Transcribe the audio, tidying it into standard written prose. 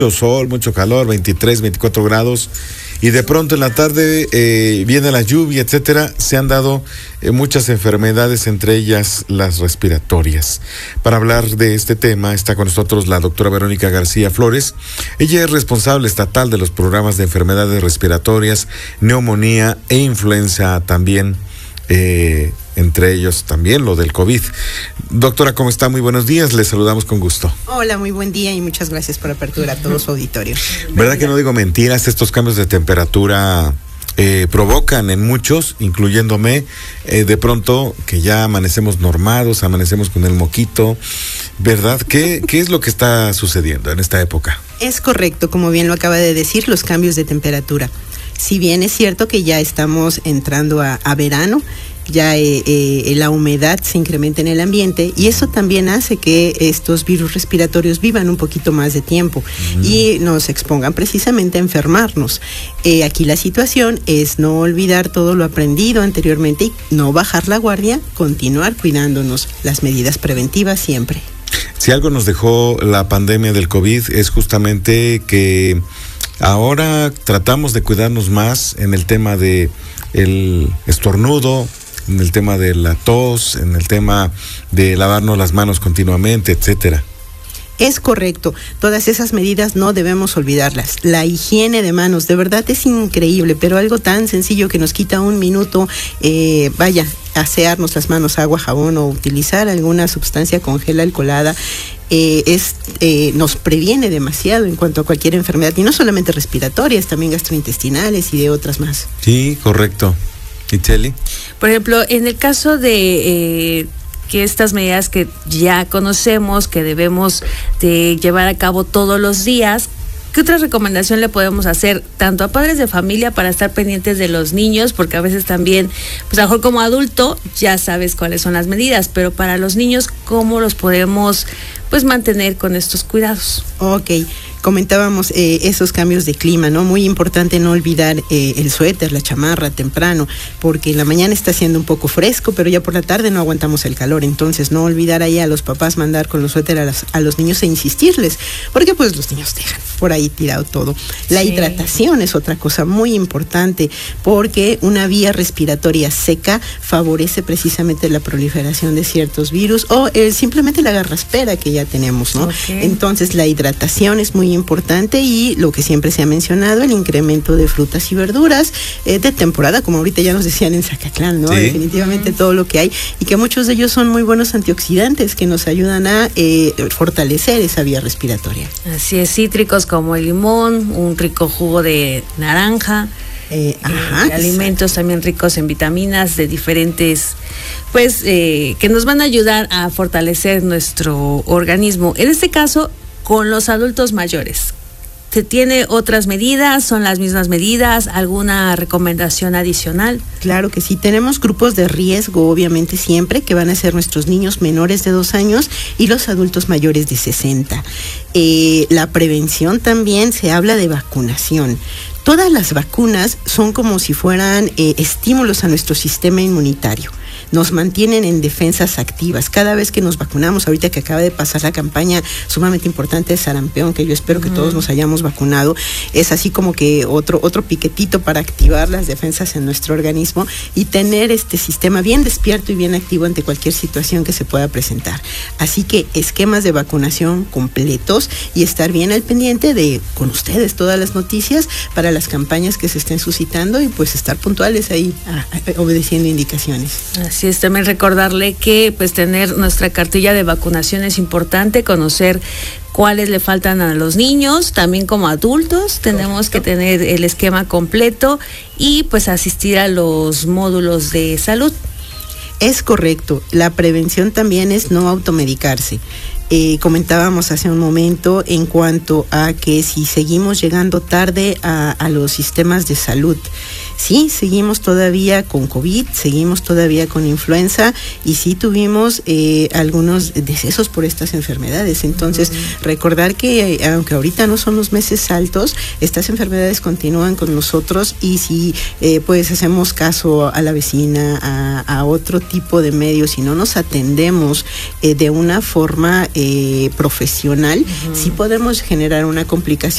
sol, mucho calor, 23, 24 grados, y de pronto en la tarde viene la lluvia, etcétera. Se han dado muchas enfermedades, entre ellas las respiratorias. Para hablar de este tema está con nosotros la doctora Verónica García Flores. Ella es responsable estatal de los programas de enfermedades respiratorias, neumonía e influenza también, entre ellos también lo del COVID. Doctora, ¿cómo está? Muy buenos días, le saludamos con gusto. Hola, muy buen día y muchas gracias por la apertura a todo su auditorio. ¿Verdad que no digo mentiras? Estos cambios de temperatura provocan en muchos, incluyéndome, de pronto que ya amanecemos normados, amanecemos con el moquito, ¿verdad? ¿Qué es lo que está sucediendo en esta época? Es correcto, como bien lo acaba de decir, los cambios de temperatura. Si bien es cierto que ya estamos entrando a verano, ya la humedad se incrementa en el ambiente y eso también hace que estos virus respiratorios vivan un poquito más de tiempo y nos expongan precisamente a enfermarnos. Aquí la situación es no olvidar todo lo aprendido anteriormente y no bajar la guardia, continuar cuidándonos, las medidas preventivas siempre. Si algo nos dejó la pandemia del COVID es justamente que ahora tratamos de cuidarnos más en el tema de el estornudo, en el tema de la tos, en el tema de lavarnos las manos continuamente, etcétera. Es correcto, todas esas medidas no debemos olvidarlas. La higiene de manos, de verdad es increíble, pero algo tan sencillo que nos quita un minuto, asearnos las manos, agua, jabón o utilizar alguna sustancia con gel alcoholada, nos previene demasiado en cuanto a cualquier enfermedad, y no solamente respiratorias, también gastrointestinales y de otras más. Sí, correcto. ¿Y Cheli? Por ejemplo, en el caso de que estas medidas que ya conocemos, que debemos de llevar a cabo todos los días, ¿qué otra recomendación le podemos hacer tanto a padres de familia para estar pendientes de los niños? Porque a veces también, pues a lo mejor como adulto ya sabes cuáles son las medidas, pero para los niños, ¿cómo los podemos pues mantener con estos cuidados? Ok, comentábamos esos cambios de clima, ¿no? Muy importante no olvidar el suéter, la chamarra temprano, porque en la mañana está haciendo un poco fresco, pero ya por la tarde no aguantamos el calor. Entonces no olvidar ahí a los papás mandar con los suéteres a los niños e insistirles, porque pues los niños dejan por ahí tirado todo. La hidratación es otra cosa muy importante, porque una vía respiratoria seca favorece precisamente la proliferación de ciertos virus o simplemente la garraspera que ya tenemos, ¿no? Okay. Entonces la hidratación es muy importante y lo que siempre se ha mencionado, el incremento de frutas y verduras de temporada, como ahorita ya nos decían en Zacatlán, ¿no? Sí. Definitivamente todo lo que hay, y que muchos de ellos son muy buenos antioxidantes que nos ayudan a fortalecer esa vía respiratoria. Así es, cítricos como el limón, un rico jugo de naranja, alimentos también ricos en vitaminas de diferentes, que nos van a ayudar a fortalecer nuestro organismo. En este caso, con los adultos mayores, ¿se tiene otras medidas? ¿Son las mismas medidas? ¿Alguna recomendación adicional? Claro que sí, tenemos grupos de riesgo, obviamente siempre, que van a ser nuestros niños menores de 2 años y los adultos mayores de 60. La prevención también, se habla de vacunación. Todas las vacunas son como si fueran estímulos a nuestro sistema inmunitario. Nos mantienen en defensas activas. Cada vez que nos vacunamos, ahorita que acaba de pasar la campaña sumamente importante de sarampión, que yo espero que todos nos hayamos vacunado, es así como que otro piquetito para activar las defensas en nuestro organismo y tener este sistema bien despierto y bien activo ante cualquier situación que se pueda presentar. Así que esquemas de vacunación completos y estar bien al pendiente de, con ustedes, todas las noticias para las campañas que se estén suscitando y pues estar puntuales ahí, obedeciendo indicaciones. Así es, también recordarle que pues tener nuestra cartilla de vacunación es importante, conocer cuáles le faltan a los niños, también como adultos tenemos que tener el esquema completo y pues asistir a los módulos de salud. Es correcto, la prevención también es no automedicarse. Comentábamos hace un momento en cuanto a que si seguimos llegando tarde a los sistemas de salud, sí, seguimos todavía con COVID, seguimos todavía con influenza y sí tuvimos algunos decesos por estas enfermedades. Entonces, recordar que aunque ahorita no son los meses altos, estas enfermedades continúan con nosotros y si pues hacemos caso a la vecina, a otro tipo de medios y no nos atendemos de una forma profesional, sí podemos generar una complicación